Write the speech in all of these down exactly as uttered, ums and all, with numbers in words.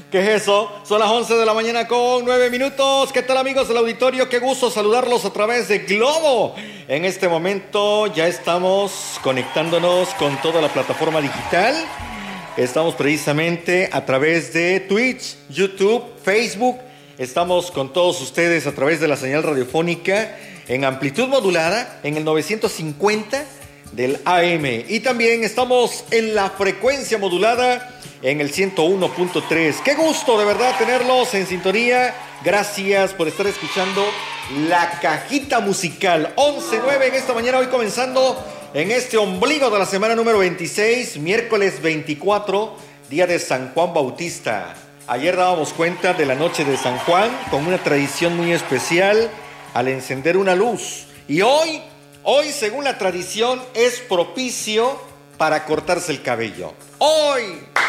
¿Qué es eso? Son las once de la mañana con nueve minutos. ¿Qué tal, amigos del auditorio? Qué gusto saludarlos a través de Globo. En este momento ya estamos conectándonos con toda la plataforma digital. Estamos precisamente a través de Twitch, YouTube, Facebook. Estamos con todos ustedes a través de la señal radiofónica en amplitud modulada en el novecientos cincuenta del A M. Y también estamos en la frecuencia modulada en el ciento uno punto tres. Qué gusto de verdad tenerlos en sintonía. Gracias por estar escuchando La Cajita Musical. once nueve en esta mañana, hoy comenzando en este ombligo de la semana número veintiséis, miércoles veinticuatro, día de San Juan Bautista. Ayer dábamos cuenta de la noche de San Juan con una tradición muy especial al encender una luz. Y hoy, hoy según la tradición, es propicio para cortarse el cabello. Hoy,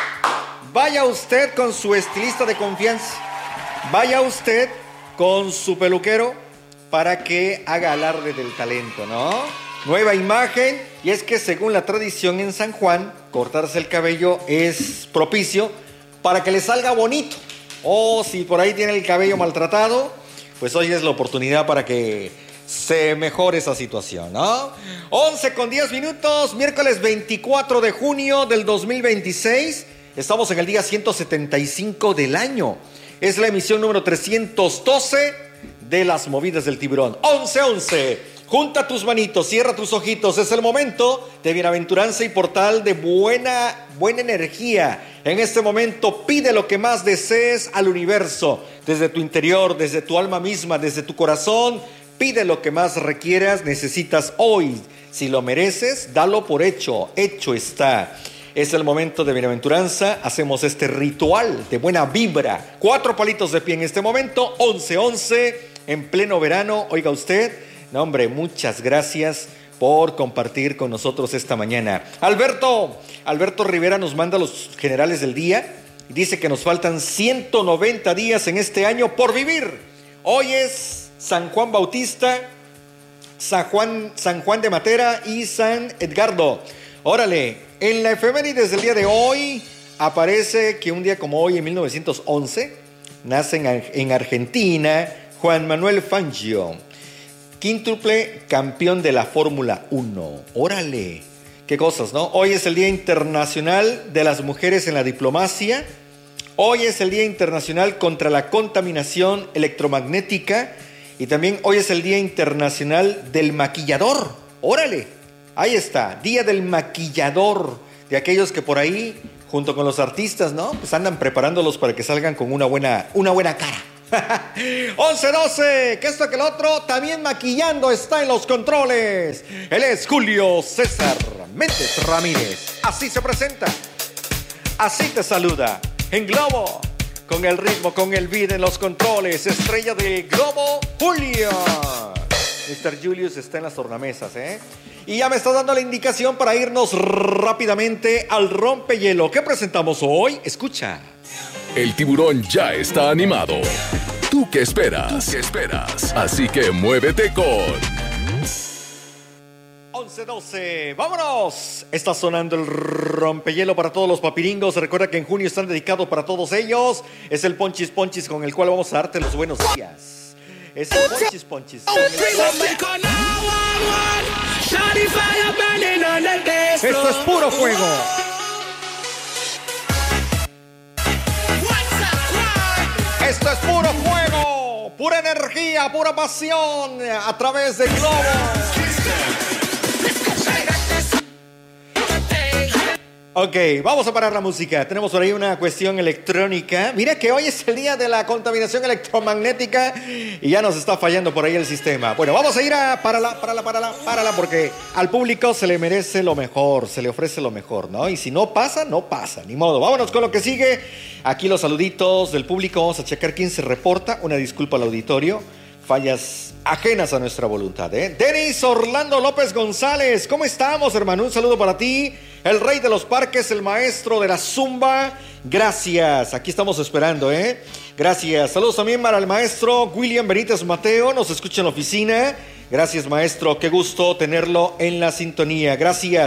vaya usted con su estilista de confianza, vaya usted con su peluquero para que haga alarde del talento, ¿no? Nueva imagen, y es que según la tradición en San Juan, cortarse el cabello es propicio para que le salga bonito. O si por ahí tiene el cabello maltratado, pues hoy es la oportunidad para que se mejore esa situación, ¿no? once con diez minutos, miércoles veinticuatro de junio del dos mil veintiséis. Estamos en el día ciento setenta y cinco del año. Es la emisión número trescientos doce de Las Movidas del Tiburón. once once. Junta tus manitos, cierra tus ojitos. Es el momento de bienaventuranza y portal de buena, buena energía. En este momento pide lo que más desees al universo. Desde tu interior, desde tu alma misma, desde tu corazón. Pide lo que más requieras, necesitas hoy. Si lo mereces, dalo por hecho. Hecho está. Es el momento de bienaventuranza. Hacemos este ritual de buena vibra. Cuatro palitos de pie en este momento. once once en pleno verano. Oiga usted. No, hombre, muchas gracias por compartir con nosotros esta mañana. Alberto, Alberto Rivera nos manda los generales del día. Dice que nos faltan ciento noventa días en este año por vivir. Hoy es San Juan Bautista, San Juan, San Juan de Matera y San Edgardo. Órale. En la efemérides del día de hoy aparece que un día como hoy, en mil novecientos once, nace en, en Argentina Juan Manuel Fangio, quíntuple campeón de la Fórmula uno. Órale, qué cosas, ¿no? Hoy es el Día Internacional de las Mujeres en la Diplomacia. Hoy es el Día Internacional contra la Contaminación Electromagnética. Y también hoy es el Día Internacional del Maquillador. Órale. Ahí está, Día del Maquillador, de aquellos que por ahí, junto con los artistas, ¿no? Pues andan preparándolos para que salgan con una buena, una buena cara. once doce, que esto que el otro, también maquillando está en los controles. Él es Julio César Méndez Ramírez. Así se presenta, así te saluda, en Globo, con el ritmo, con el beat en los controles. Estrella del Globo, Julio. mister Julius está en las tornamesas, ¿eh? Y ya me está dando la indicación para irnos rápidamente al rompehielo. ¿Qué presentamos hoy? Escucha. El tiburón ya está animado. ¿Tú qué esperas? ¿Tú qué esperas? Así que muévete con once doce. ¡Vámonos! Está sonando el rompehielo para todos los papiringos. Recuerda que en junio están dedicados para todos ellos. Es el Ponchis Ponchis con el cual vamos a darte los buenos días. Es el Ponchis Ponchis. Esto es puro fuego. Esto es puro fuego, pura energía, pura pasión a través de Globo. Ok, vamos a parar la música. Tenemos por ahí una cuestión electrónica. Mira que hoy es el día de la contaminación electromagnética y ya nos está fallando por ahí el sistema. Bueno, vamos a ir a párala, párala, párala, párala, porque al público se le merece lo mejor, se le ofrece lo mejor, ¿no? Y si no pasa, no pasa, ni modo. Vámonos con lo que sigue. Aquí los saluditos del público. Vamos a checar quién se reporta. Una disculpa al auditorio. Fallas ajenas a nuestra voluntad, ¿eh? Denis Orlando López González, ¿cómo estamos, hermano? Un saludo para ti, el rey de los parques, el maestro de la zumba. Gracias, aquí estamos esperando, ¿eh? Gracias. Saludos también para el maestro William Benítez Mateo, nos escucha en la oficina. Gracias, maestro, qué gusto tenerlo en la sintonía. Gracias.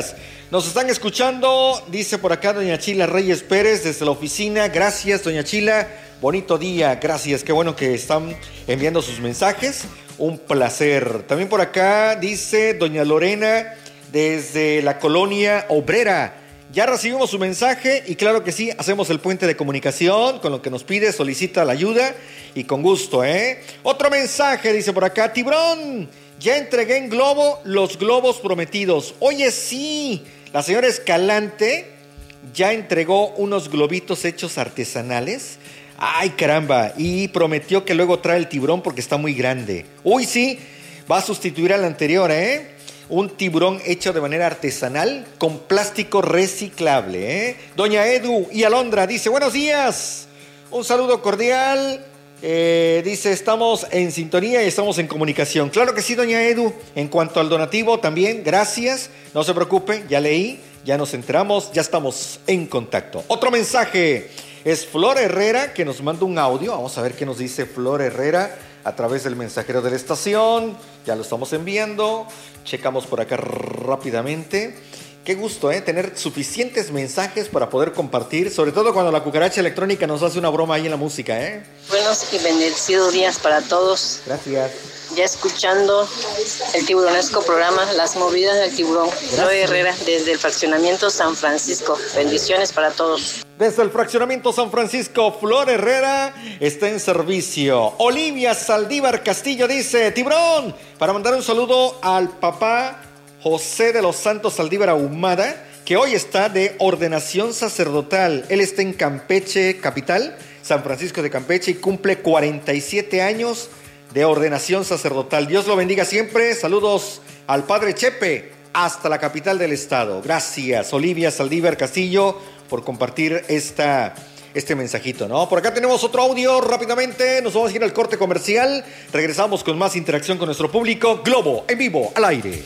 Nos están escuchando, dice por acá doña Chila Reyes Pérez desde la oficina. Gracias, doña Chila. Bonito día, gracias. Qué bueno que están enviando sus mensajes. Un placer. También por acá dice doña Lorena desde la colonia obrera. Ya recibimos su mensaje y claro que sí, hacemos el puente de comunicación con lo que nos pide, solicita la ayuda y con gusto, ¿eh? Otro mensaje dice por acá, Tiburón, ya entregué en Globo los globos prometidos. Oye, sí, la señora Escalante ya entregó unos globitos hechos artesanales. Ay, caramba, y prometió que luego trae el tiburón porque está muy grande. Uy, sí, va a sustituir al anterior, ¿eh? Un tiburón hecho de manera artesanal con plástico reciclable, ¿eh? Doña Edu y Alondra dice, buenos días, un saludo cordial. Eh, dice, estamos en sintonía y estamos en comunicación. Claro que sí, doña Edu. En cuanto al donativo también, gracias. No se preocupe, ya leí, ya nos enteramos, ya estamos en contacto. Otro mensaje es Flor Herrera que nos manda un audio. Vamos a ver qué nos dice Flor Herrera a través del mensajero de la estación. Ya lo estamos enviando. Checamos por acá rápidamente. Qué gusto, ¿eh? Tener suficientes mensajes para poder compartir, sobre todo cuando la cucaracha electrónica nos hace una broma ahí en la música, ¿eh? Buenos y bendecidos días para todos. Gracias. Ya escuchando el tiburonesco programa Las Movidas del Tiburón. Flor Herrera desde el fraccionamiento San Francisco. Bendiciones para todos. Desde el fraccionamiento San Francisco, Flor Herrera está en servicio. Olivia Saldívar Castillo dice, Tiburón, para mandar un saludo al papá José de los Santos Saldívar Ahumada, que hoy está de ordenación sacerdotal. Él está en Campeche, capital, San Francisco de Campeche, y cumple cuarenta y siete años de ordenación sacerdotal. Dios lo bendiga siempre. Saludos al padre Chepe, hasta la capital del estado. Gracias, Olivia Saldívar Castillo, por compartir esta, este mensajito, ¿no? Por acá tenemos otro audio rápidamente. Nos vamos a ir al corte comercial. Regresamos con más interacción con nuestro público. Globo, en vivo, al aire.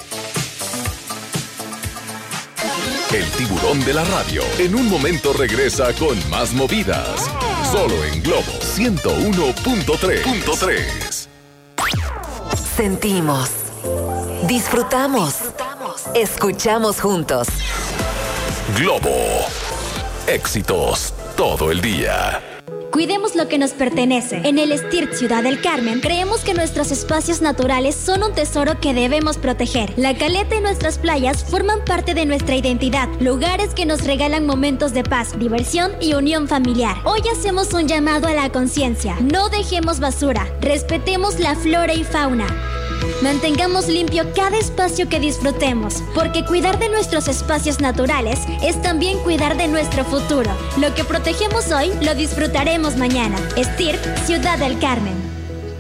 El tiburón de la radio. En un momento regresa con más movidas. Solo en Globo ciento uno punto tres. Sentimos, disfrutamos, escuchamos juntos. Globo. Éxitos todo el día. Cuidemos lo que nos pertenece. En el STIRT Ciudad del Carmen, creemos que nuestros espacios naturales son un tesoro que debemos proteger. La caleta y nuestras playas forman parte de nuestra identidad, lugares que nos regalan momentos de paz, diversión y unión familiar. Hoy hacemos un llamado a la conciencia. No dejemos basura, respetemos la flora y fauna. Mantengamos limpio cada espacio que disfrutemos, porque cuidar de nuestros espacios naturales es también cuidar de nuestro futuro. Lo que protegemos hoy, lo disfrutaremos mañana. STIRT Ciudad del Carmen.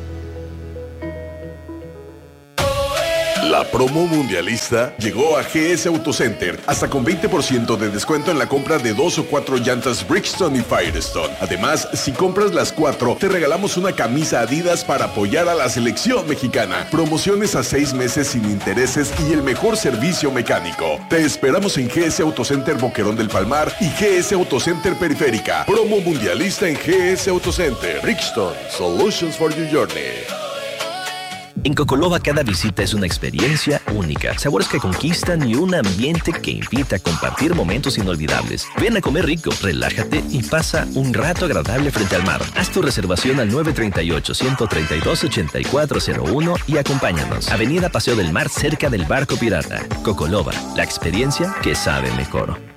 La promo mundialista llegó a G S Autocenter, hasta con veinte por ciento de descuento en la compra de dos o cuatro llantas Bridgestone y Firestone. Además, si compras las cuatro, te regalamos una camisa Adidas para apoyar a la selección mexicana. Promociones a seis meses sin intereses y el mejor servicio mecánico. Te esperamos en G S Autocenter Boquerón del Palmar y G S Autocenter Periférica. Promo mundialista en G S Autocenter. Bridgestone, Solutions for Your Journey. En Cocoloba cada visita es una experiencia única, sabores que conquistan y un ambiente que invita a compartir momentos inolvidables. Ven a comer rico, relájate y pasa un rato agradable frente al mar. Haz tu reservación al nueve tres ocho, uno tres dos, ocho cuatro cero uno y acompáñanos. Avenida Paseo del Mar, cerca del Barco Pirata. Cocoloba, la experiencia que sabe mejor.